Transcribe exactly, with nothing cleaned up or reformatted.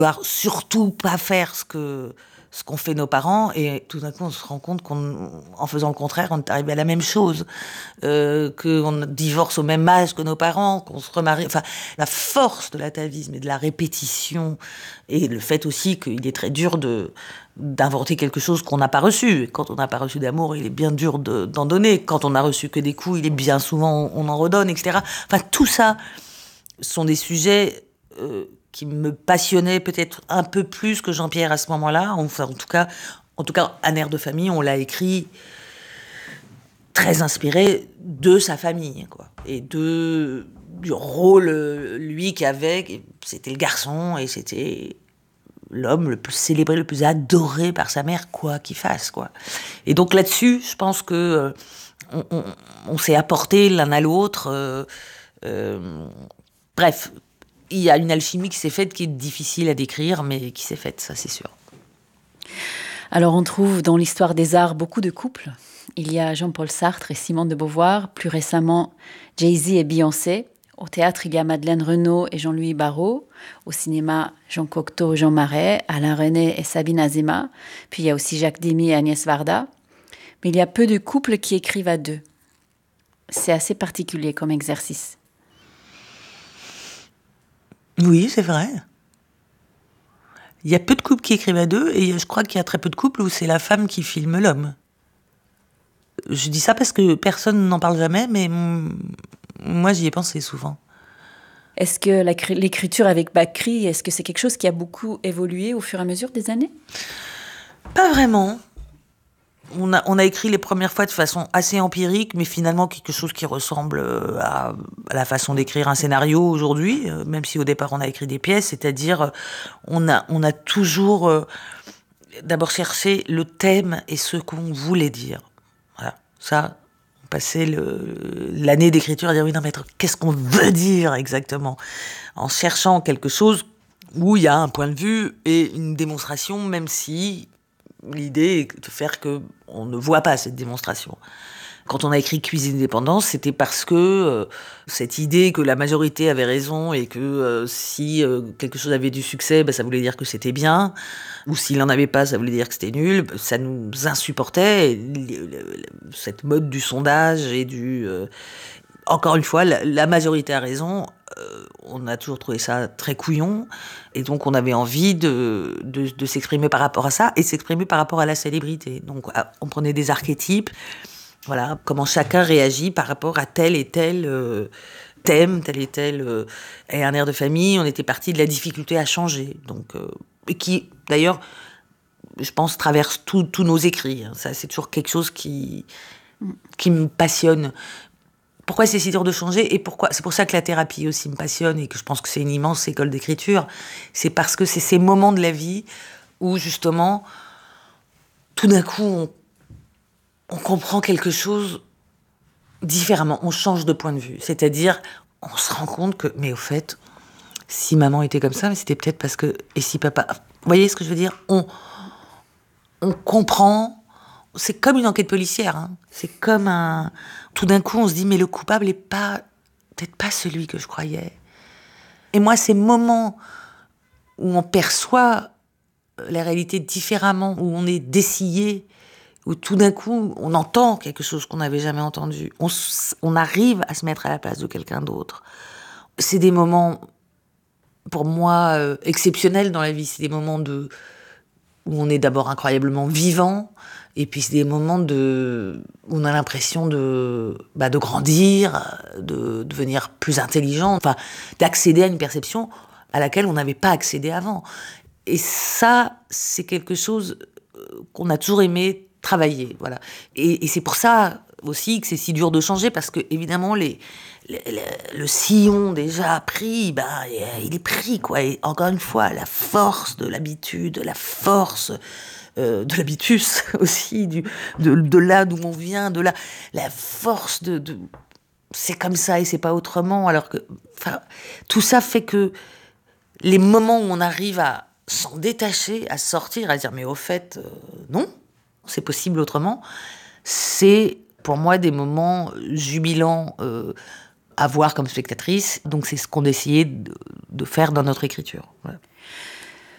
Vouloir surtout pas faire ce que ce qu'ont fait nos parents, et tout d'un coup, on se rend compte qu'en faisant le contraire, on est arrivé à la même chose, euh, qu'on divorce au même âge que nos parents, qu'on se remarie. Enfin, la force de l'atavisme et de la répétition, et le fait aussi qu'il est très dur de d'inventer quelque chose qu'on n'a pas reçu. Quand on n'a pas reçu d'amour, il est bien dur de, d'en donner. Quand on n'a reçu que des coups, il est bien souvent, on en redonne, et cetera. Enfin, tout ça sont des sujets euh, qui me passionnait peut-être un peu plus que Jean-Pierre à ce moment-là. Enfin, en tout cas, en tout cas, Un air de famille, on l'a écrit très inspiré de sa famille, quoi, et de du rôle lui qu'avait. C'était le garçon et c'était l'homme le plus célébré, le plus adoré par sa mère, quoi qu'il fasse, quoi. Et donc là-dessus, je pense que euh, on, on, on s'est apporté l'un à l'autre. Euh, euh, bref. Il y a une alchimie qui s'est faite, qui est difficile à décrire, mais qui s'est faite, ça c'est sûr. Alors on trouve dans l'histoire des arts beaucoup de couples. Il y a Jean-Paul Sartre et Simone de Beauvoir, plus récemment Jay-Z et Beyoncé. Au théâtre, il y a Madeleine Renaud et Jean-Louis Barrault. Au cinéma, Jean Cocteau et Jean Marais, Alain Resnais et Sabine Azéma. Puis il y a aussi Jacques Demy et Agnès Varda. Mais il y a peu de couples qui écrivent à deux. C'est assez particulier comme exercice. Oui, c'est vrai. Il y a peu de couples qui écrivent à deux, et je crois qu'il y a très peu de couples où c'est la femme qui filme l'homme. Je dis ça parce que personne n'en parle jamais, mais moi j'y ai pensé souvent. Est-ce que l'écriture avec Bakri, est-ce que c'est quelque chose qui a beaucoup évolué au fur et à mesure des années ? Pas vraiment. On a, on a écrit les premières fois de façon assez empirique, mais finalement quelque chose qui ressemble à, à la façon d'écrire un scénario aujourd'hui, même si au départ on a écrit des pièces, c'est-à-dire on a, on a toujours euh, d'abord cherché le thème et ce qu'on voulait dire. Voilà, ça, on passait le, l'année d'écriture à dire oui, non, mais attends, qu'est-ce qu'on veut dire exactement ? En cherchant quelque chose où il y a un point de vue et une démonstration, même si l'idée est de faire qu'on ne voit pas cette démonstration. Quand on a écrit Cuisine Dépendance, c'était parce que euh, cette idée que la majorité avait raison et que euh, si euh, quelque chose avait du succès, bah, ça voulait dire que c'était bien, ou s'il n'en avait pas, ça voulait dire que c'était nul, ça nous insupportait. Et, le, le, cette mode du sondage et du... Euh, encore une fois, la, la majorité a raison. Euh, on a toujours trouvé ça très couillon, et donc on avait envie de, de, de s'exprimer par rapport à ça et s'exprimer par rapport à la célébrité. Donc on prenait des archétypes, voilà, comment chacun réagit par rapport à tel et tel euh, thème, tel et tel euh, et Un air de famille. On était parti de la difficulté à changer, donc euh, et qui d'ailleurs, je pense, traverse tous nos écrits. Ça, c'est toujours quelque chose qui qui me passionne. Pourquoi c'est si dur de changer, et pourquoi c'est pour ça que la thérapie aussi me passionne et que je pense que c'est une immense école d'écriture. C'est parce que c'est ces moments de la vie où justement tout d'un coup on, on comprend quelque chose différemment, on change de point de vue, c'est-à-dire on se rend compte que mais au fait si maman était comme ça, mais c'était peut-être parce que, et si papa, vous voyez ce que je veux dire, on on comprend. C'est comme une enquête policière, hein. C'est comme un... Tout d'un coup, on se dit, mais le coupable n'est pas... peut-être pas celui que je croyais. Et moi, ces moments où on perçoit la réalité différemment, où on est dessillé, où tout d'un coup, on entend quelque chose qu'on n'avait jamais entendu, on, on arrive à se mettre à la place de quelqu'un d'autre. C'est des moments, pour moi, euh, exceptionnels dans la vie. C'est des moments de... où on est d'abord incroyablement vivant, et puis c'est des moments de, où on a l'impression de, bah, de grandir, de devenir plus intelligent, enfin, d'accéder à une perception à laquelle on n'avait pas accédé avant. Et ça, c'est quelque chose qu'on a toujours aimé travailler, voilà. Et, et c'est pour ça aussi que c'est si dur de changer, parce que évidemment les, les, les le sillon déjà pris, bah, il est pris, quoi. Et encore une fois, la force de l'habitude, la force euh, de l'habitus aussi, du, de, de là d'où on vient, de là, la force de, de c'est comme ça et c'est pas autrement. Alors que, enfin, tout ça fait que les moments où on arrive à s'en détacher, à sortir, à dire mais au fait, euh, non, c'est possible autrement, c'est pour moi des moments jubilants euh, à voir comme spectatrice. Donc c'est ce qu'on essayait de, de faire dans notre écriture. Voilà.